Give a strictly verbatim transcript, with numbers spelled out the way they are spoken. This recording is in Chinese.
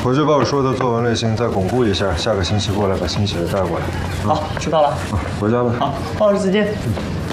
回去把我说的作文类型再巩固一下，下个星期过来把新写的带过来。 好，知道了。 回家吧。 好，鲍老师再见。嗯